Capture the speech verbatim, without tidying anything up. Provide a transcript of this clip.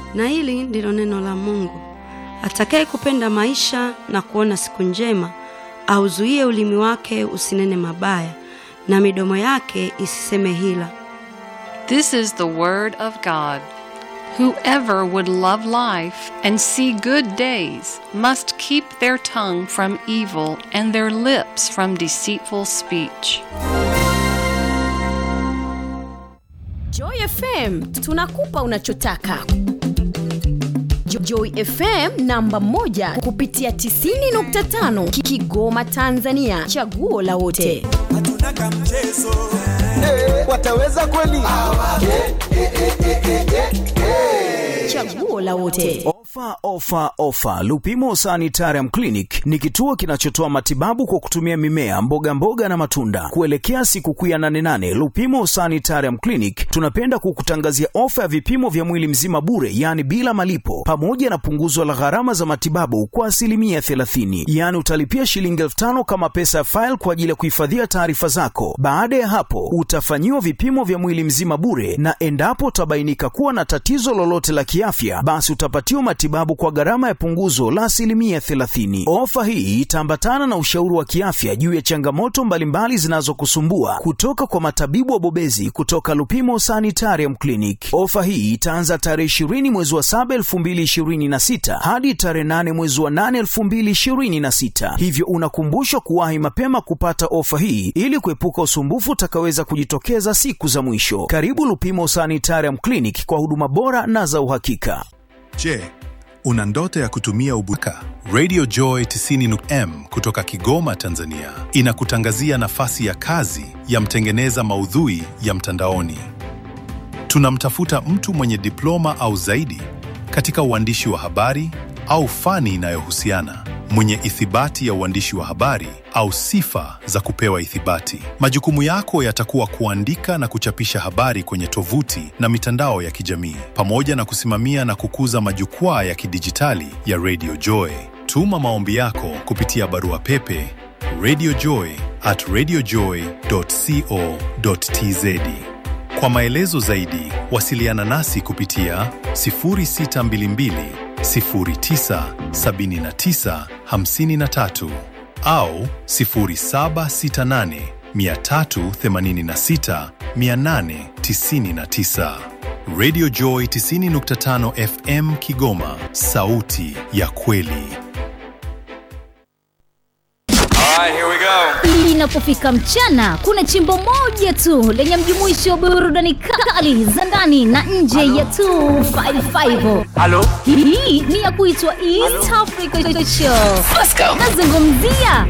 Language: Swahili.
Na hili ndilo neno la Mungu. Atakaye kupenda maisha na kuona siku njema, auzuie ulimi wake usinene mabaya, na midomo yake isiseme hila. This is the word of God. Whoever would love life and see good days must keep their tongue from evil and their lips from deceitful speech. Joy F M, tunakupa unachotaka. Joy F M namba moja kupitia tisini nukta tano Kigoma Tanzania, chaguo la wote. Hatuna kamchezo. Hey, wataweza kweli? Chaguo la wote. Ofa, ofa, ofa. Lupimo Sanitarium Clinic ni kituo kinachotoa matibabu kwa kutumia mimea, mboga mboga na matunda. Kuelekea sikukuu ya nane nane, Lupimo Sanitarium Clinic tunapenda kukutangazia ofa ya vipimo vya mwili mzima bure, yani bila malipo, pamoja na punguzo la gharama za matibabu kwa asilimia thelathini. Yani utalipia shilingi elfu tano kama pesa ya file kwa ajili ya kuhifadhia taarifa zako. Baada ya hapo, utafanyiwa vipimo vya mwili mzima bure, na endapo utabainika kuwa na tatizo lolote la kiafya, basi utapatiwa matibabu kwa gharama ya punguzo la asilimia thelathini. Ofa hii itaambatana na ushauri wa kiafya juu ya changamoto mbalimbali zinazokusumbua kutoka kwa matabibu wabobezi kutoka Lupimo Sanitarium Clinic. Ofa hii itaanza tarehe ishirini mwezi wa saba elfu mbili ishirini na sita hadi tarehe nane mwezi wa nane elfu mbili ishirini na sita. Hivyo unakumbushwa kuwahi mapema kupata ofa hii ili kuepuka usumbufu utakaweza kujitokeza siku za mwisho. Karibu Lupimo Sanitarium Clinic kwa huduma bora na za uhakika. Je, una ndoto ya kutumia ubuka? Radio Joy tisini nukta moja kutoka Kigoma, Tanzania inakutangazia nafasi ya kazi ya mtengeneza maudhui ya mtandaoni. Tunamtafuta mtu mwenye diploma au zaidi katika uandishi wa habari au fani inayohusiana, mwenye ithibati ya uandishi wa habari au sifa za kupewa ithibati. Majukumu yako yatakuwa kuandika na kuchapisha habari kwenye tovuti na mitandao ya kijamii, pamoja na kusimamia na kukuza majukwaa ya kidijitali ya Radio Joy. Tuma maombi yako kupitia barua pepe radiojoy at radiojoy dot co dot tz. Kwa maelezo zaidi, wasiliana nasi kupitia sifuri sita mbili mbili sifuri tisa sabini na tisa hamsini na tatu au sifuri saba sita nane mia tatu themanini na sita mia nane tisini na tisa. Radio Joy tisini nukta tano F M Kigoma, sauti ya kweli. Alright, here we go. Linapofika mchana, kuna chimbo moja tu lenye mjumuisho wa burudani kali za ndani na nje ya two fifty-five. Hello? Hii ni ya kuitwa East Africa Show. Let's go. Nazungumzia